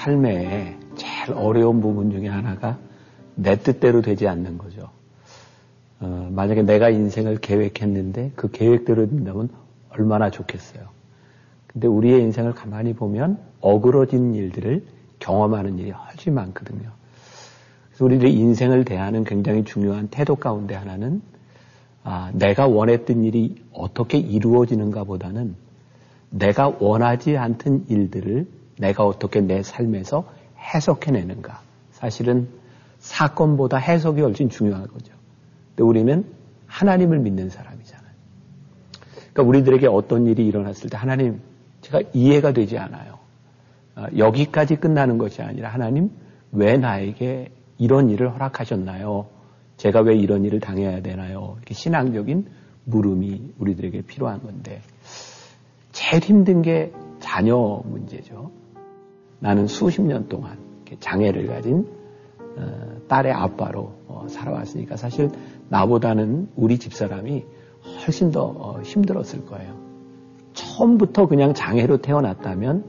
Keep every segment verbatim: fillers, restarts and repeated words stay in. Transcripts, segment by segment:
삶의 제일 어려운 부분 중에 하나가 내 뜻대로 되지 않는 거죠. 어, 만약에 내가 인생을 계획했는데 그 계획대로 된다면 얼마나 좋겠어요. 근데 우리의 인생을 가만히 보면 어그러진 일들을 경험하는 일이 훨씬 많거든요. 그래서 우리들의 인생을 대하는 굉장히 중요한 태도 가운데 하나는 아, 내가 원했던 일이 어떻게 이루어지는가 보다는 내가 원하지 않던 일들을 내가 어떻게 내 삶에서 해석해내는가. 사실은 사건보다 해석이 훨씬 중요한 거죠. 근데 우리는 하나님을 믿는 사람이잖아요. 그러니까 우리들에게 어떤 일이 일어났을 때 하나님, 제가 이해가 되지 않아요. 여기까지 끝나는 것이 아니라 하나님, 왜 나에게 이런 일을 허락하셨나요? 제가 왜 이런 일을 당해야 되나요? 이렇게 신앙적인 물음이 우리들에게 필요한 건데 제일 힘든 게 자녀 문제죠. 나는 수십 년 동안 장애를 가진 딸의 아빠로 살아왔으니까 사실 나보다는 우리 집사람이 훨씬 더 힘들었을 거예요. 처음부터 그냥 장애로 태어났다면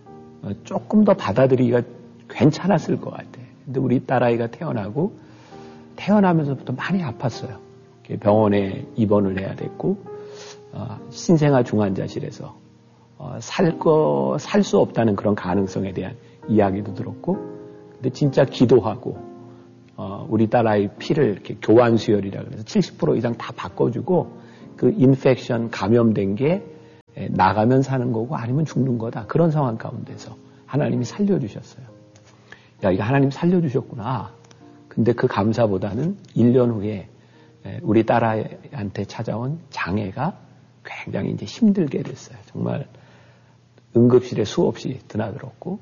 조금 더 받아들이기가 괜찮았을 것 같아요. 근데 우리 딸아이가 태어나고 태어나면서부터 많이 아팠어요. 병원에 입원을 해야 됐고 신생아 중환자실에서 살 거, 살 수 없다는 그런 가능성에 대한 이야기도 들었고, 근데 진짜 기도하고, 어, 우리 딸아이 피를 이렇게 교환 수혈이라 그래서 칠십 퍼센트 이상 다 바꿔주고, 그 인펙션 감염된 게 나가면 사는 거고 아니면 죽는 거다. 그런 상황 가운데서 하나님이 살려주셨어요. 야, 이거 하나님 살려주셨구나. 근데 그 감사보다는 일 년 후에 우리 딸아이한테 찾아온 장애가 굉장히 이제 힘들게 됐어요. 정말 응급실에 수없이 드나들었고,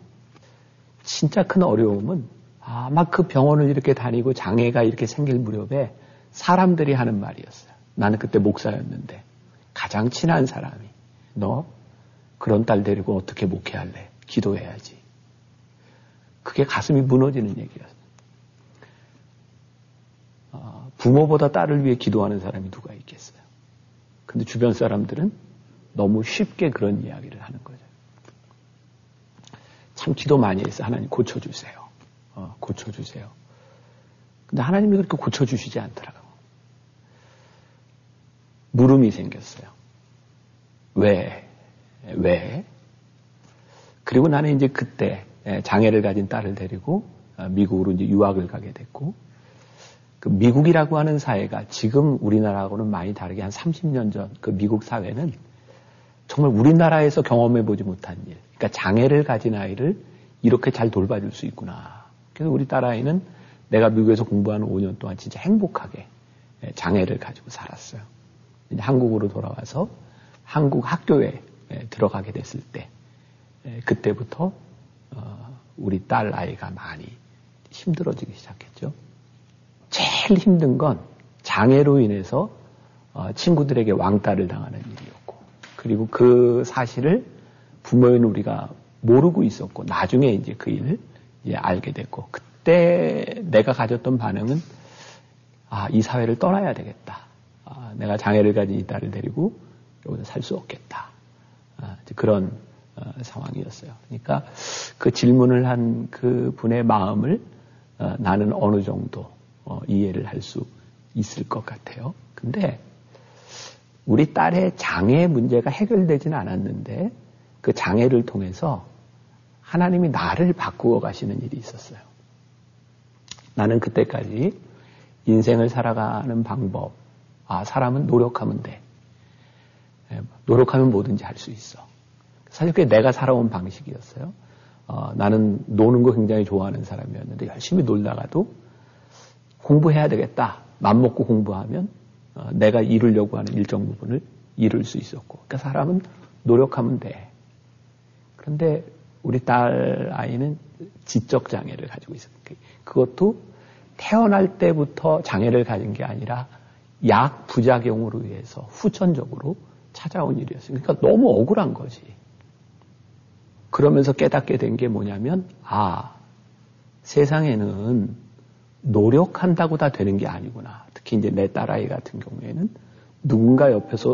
진짜 큰 어려움은 아마 그 병원을 이렇게 다니고 장애가 이렇게 생길 무렵에 사람들이 하는 말이었어요. 나는 그때 목사였는데 가장 친한 사람이 너 그런 딸 데리고 어떻게 목회할래? 기도해야지. 그게 가슴이 무너지는 얘기였어요. 어, 부모보다 딸을 위해 기도하는 사람이 누가 있겠어요? 근데 주변 사람들은 너무 쉽게 그런 이야기를 하는 거죠. 참 기도 많이 해서 하나님 고쳐주세요. 어, 고쳐주세요. 근데 하나님이 그렇게 고쳐주시지 않더라고요. 물음이 생겼어요. 왜? 왜? 그리고 나는 이제 그때 장애를 가진 딸을 데리고 미국으로 이제 유학을 가게 됐고, 그 미국이라고 하는 사회가 지금 우리나라하고는 많이 다르게 한 삼십 년 전 그 미국 사회는 정말 우리나라에서 경험해보지 못한 일. 그러니까 장애를 가진 아이를 이렇게 잘 돌봐줄 수 있구나. 그래서 우리 딸아이는 내가 미국에서 공부하는 오 년 동안 진짜 행복하게 장애를 가지고 살았어요. 이제 한국으로 돌아와서 한국 학교에 들어가게 됐을 때 그때부터 우리 딸 아이가 많이 힘들어지기 시작했죠. 제일 힘든 건 장애로 인해서 친구들에게 왕따를 당하는 일이었고, 그리고 그 사실을 부모인 우리가 모르고 있었고, 나중에 이제 그 일을 이제 알게 됐고, 그때 내가 가졌던 반응은 아, 이 사회를 떠나야 되겠다. 아, 내가 장애를 가진 이 딸을 데리고 여기서 살 수 없겠다. 아, 그런 어, 상황이었어요. 그러니까 그 질문을 한 그 분의 마음을 어, 나는 어느 정도 어, 이해를 할 수 있을 것 같아요. 근데 우리 딸의 장애 문제가 해결되지는 않았는데 그 장애를 통해서 하나님이 나를 바꾸어 가시는 일이 있었어요. 나는 그때까지 인생을 살아가는 방법, 아, 사람은 노력하면 돼. 노력하면 뭐든지 할 수 있어. 사실 그게 내가 살아온 방식이었어요. 어, 나는 노는 거 굉장히 좋아하는 사람이었는데 열심히 놀다가도 공부해야 되겠다. 맘먹고 공부하면 어, 내가 이루려고 하는 일정 부분을 이룰 수 있었고. 그러니까 사람은 노력하면 돼. 그런데 우리 딸 아이는 지적 장애를 가지고 있어요. 그것도 태어날 때부터 장애를 가진 게 아니라 약 부작용으로 의해서 후천적으로 찾아온 일이었어요. 그러니까 너무 억울한 거지. 그러면서 깨닫게 된 게 뭐냐면, 아, 세상에는 노력한다고 다 되는 게 아니구나. 특히 이제 내 딸아이 같은 경우에는 누군가 옆에서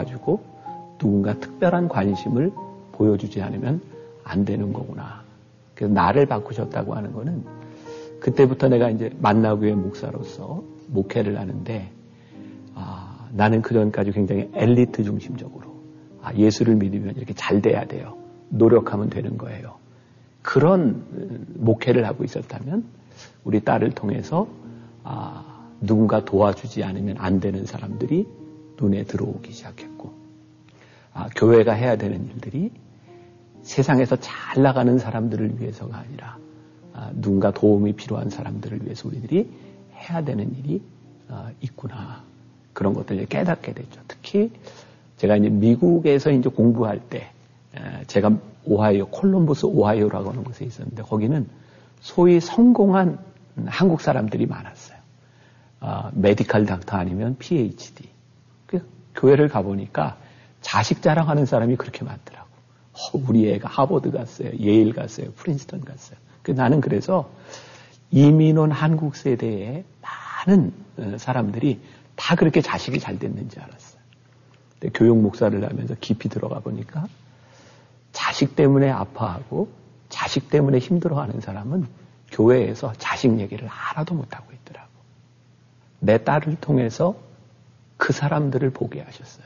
도와주고 누군가 특별한 관심을 보여주지 않으면 안 되는 거구나. 그래서 나를 바꾸셨다고 하는 거는 그때부터 내가 이제 만나교회 목사로서 목회를 하는데 아, 나는 그전까지 굉장히 엘리트 중심적으로 아, 예수를 믿으면 이렇게 잘 돼야 돼요. 노력하면 되는 거예요. 그런 목회를 하고 있었다면 우리 딸을 통해서 아, 누군가 도와주지 않으면 안 되는 사람들이 눈에 들어오기 시작했고 아, 교회가 해야 되는 일들이 세상에서 잘 나가는 사람들을 위해서가 아니라 아, 누군가 도움이 필요한 사람들을 위해서 우리들이 해야 되는 일이 아, 있구나. 그런 것들을 깨닫게 됐죠. 특히 제가 이제 미국에서 이제 공부할 때 에, 제가 오하이오, 콜럼버스 오하이오라고 하는 곳에 있었는데 거기는 소위 성공한 한국 사람들이 많았어요. 아, 메디컬 닥터 아니면 피에이치디. 그 교회를 가보니까 자식 자랑하는 사람이 그렇게 많더라고. 어, 우리 애가 하버드 갔어요. 예일 갔어요. 프린스턴 갔어요. 그 나는 그래서 이민 온 한국 세대의 많은 사람들이 다 그렇게 자식이 잘 됐는지 알았어요. 근데 교육 목사를 하면서 깊이 들어가 보니까 자식 때문에 아파하고 자식 때문에 힘들어하는 사람은 교회에서 자식 얘기를 하나도 못하고 있더라고. 내 딸을 통해서 그 사람들을 보게 하셨어요.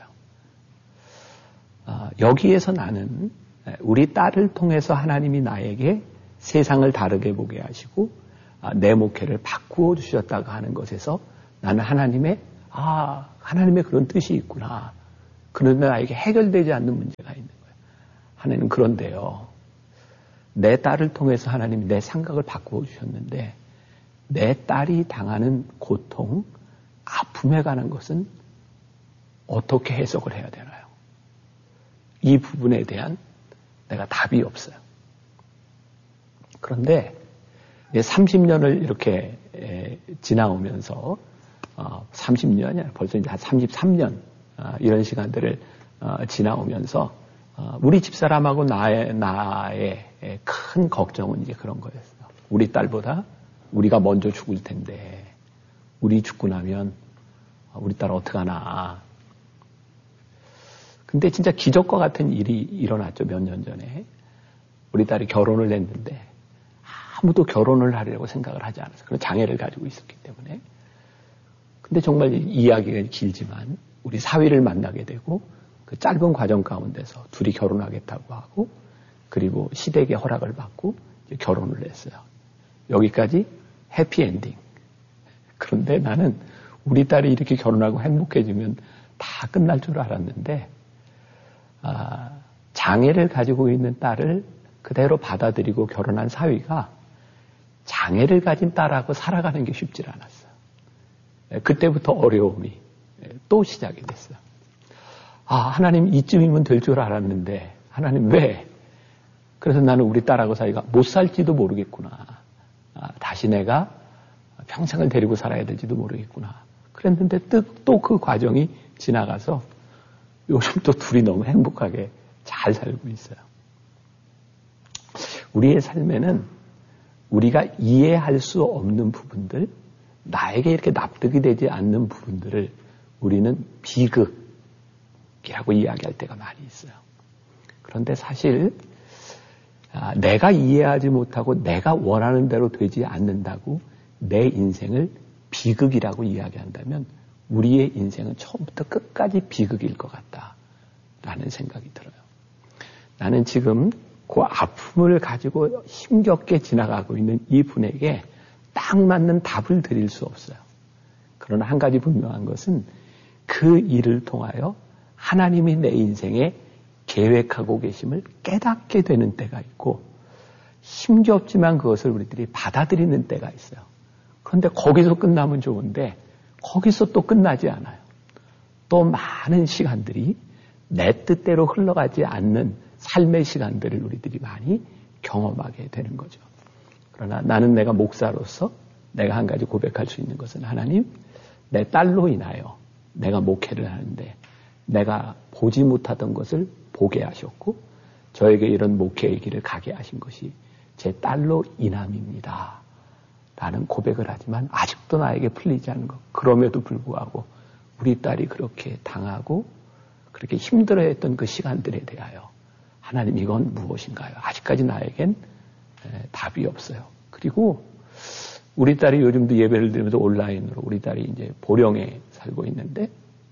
아, 여기에서 나는 우리 딸을 통해서 하나님이 나에게 세상을 다르게 보게 하시고 아, 내 목회를 바꾸어 주셨다고 하는 것에서 나는 하나님의 아 하나님의 그런 뜻이 있구나. 그런데 나에게 해결되지 않는 문제가 있는 거예요. 하나님 그런데요. 내 딸을 통해서 하나님이 내 생각을 바꾸어 주셨는데 내 딸이 당하는 고통, 아픔에 관한 것은 어떻게 해석을 해야 되나요? 이 부분에 대한 내가 답이 없어요. 그런데 삼십 년을 이렇게 지나오면서 삼십 년이 아니라 벌써 이제 한 삼십삼 년 이런 시간들을 지나오면서 우리 집사람하고 나의 나의 큰 걱정은 이제 그런 거였어요. 우리 딸보다 우리가 먼저 죽을 텐데 우리 죽고 나면 우리 딸 어떡하나. 근데 진짜 기적과 같은 일이 일어났죠. 몇 년 전에. 우리 딸이 결혼을 했는데 아무도 결혼을 하려고 생각을 하지 않았어요. 그런 장애를 가지고 있었기 때문에. 근데 정말 이야기가 길지만 우리 사위를 만나게 되고 그 짧은 과정 가운데서 둘이 결혼하겠다고 하고 그리고 시댁의 허락을 받고 이제 결혼을 했어요. 여기까지 해피엔딩. 그런데 나는 우리 딸이 이렇게 결혼하고 행복해지면 다 끝날 줄 알았는데 아, 장애를 가지고 있는 딸을 그대로 받아들이고 결혼한 사위가 장애를 가진 딸하고 살아가는 게 쉽지 않았어요. 그때부터 어려움이 또 시작이 됐어요. 아, 하나님 이쯤이면 될 줄 알았는데 하나님 왜? 그래서 나는 우리 딸하고 사이가 못 살지도 모르겠구나. 아, 다시 내가 평생을 데리고 살아야 될지도 모르겠구나. 그랬는데 또 그 과정이 지나가서 요즘 또 둘이 너무 행복하게 잘 살고 있어요. 우리의 삶에는 우리가 이해할 수 없는 부분들, 나에게 이렇게 납득이 되지 않는 부분들을 우리는 비극이라고 이야기할 때가 많이 있어요. 그런데 사실 내가 이해하지 못하고 내가 원하는 대로 되지 않는다고 내 인생을 비극이라고 이야기한다면 우리의 인생은 처음부터 끝까지 비극일 것 같다라는 생각이 들어요. 나는 지금 그 아픔을 가지고 힘겹게 지나가고 있는 이 분에게 딱 맞는 답을 드릴 수 없어요. 그러나 한 가지 분명한 것은 그 일을 통하여 하나님이 내 인생에 계획하고 계심을 깨닫게 되는 때가 있고 힘겹지만 그것을 우리들이 받아들이는 때가 있어요. 그런데 거기서 끝나면 좋은데 거기서 또 끝나지 않아요. 또 많은 시간들이 내 뜻대로 흘러가지 않는 삶의 시간들을 우리들이 많이 경험하게 되는 거죠. 그러나 나는 내가 목사로서 내가 한 가지 고백할 수 있는 것은 하나님, 내 딸로 인하여 내가 목회를 하는데 내가 보지 못하던 것을 보게 하셨고 저에게 이런 목회의 길을 가게 하신 것이 제 딸로 인함입니다. 라는 고백을 하지만 아직도 나에게 풀리지 않는 것. 그럼에도 불구하고 우리 딸이 그렇게 당하고 그렇게 힘들어했던 그 시간들에 대하여 하나님 이건 무엇인가요? 아직까지 나에겐 에, 답이 없어요. 그리고 우리 딸이 요즘도 예배를 드리면서 온라인으로 우리 딸이 이제 보령에 살고 있는데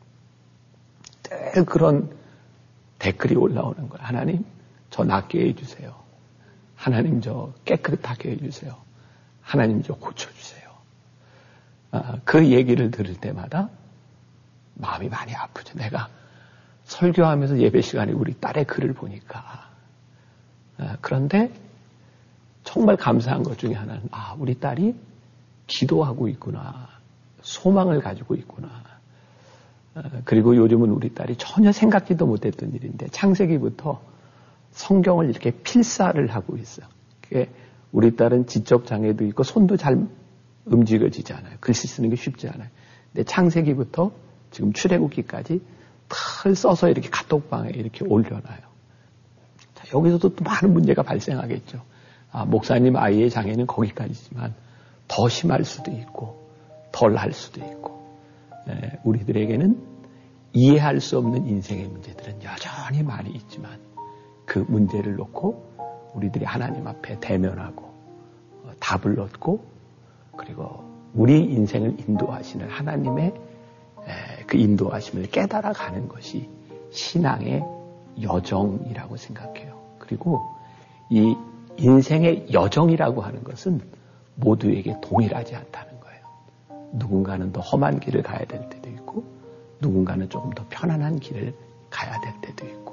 늘 그런 댓글이 올라오는 거예요. 하나님, 저 낫게 해주세요. 하나님, 저 깨끗하게 해주세요. 하나님, 저 고쳐주세요. 아, 그 얘기를 들을 때마다 마음이 많이 아프죠. 내가 설교하면서 예배 시간에 우리 딸의 글을 보니까. 아, 그런데 정말 감사한 것 중에 하나는, 아, 우리 딸이 기도하고 있구나. 소망을 가지고 있구나. 아, 그리고 요즘은 우리 딸이 전혀 생각지도 못했던 일인데 창세기부터 성경을 이렇게 필사를 하고 있어요. 우리 딸은 지적 장애도 있고 손도 잘 움직여지지 않아요. 글씨 쓰는 게 쉽지 않아요. 근데 창세기부터 지금 출애굽기까지 다 써서 이렇게 카톡방에 이렇게 올려놔요. 자, 여기서도 또 많은 문제가 발생하겠죠. 아, 목사님 아이의 장애는 거기까지지만 더 심할 수도 있고 덜 할 수도 있고 에, 우리들에게는 이해할 수 없는 인생의 문제들은 여전히 많이 있지만 그 문제를 놓고 우리들이 하나님 앞에 대면하고 어, 답을 얻고 그리고 우리 인생을 인도하시는 하나님의 에, 그 인도하심을 깨달아가는 것이 신앙의 여정이라고 생각해요. 그리고 이 인생의 여정이라고 하는 것은 모두에게 동일하지 않다는 거예요. 누군가는 더 험한 길을 가야 될 때도 있고 누군가는 조금 더 편안한 길을 가야 될 때도 있고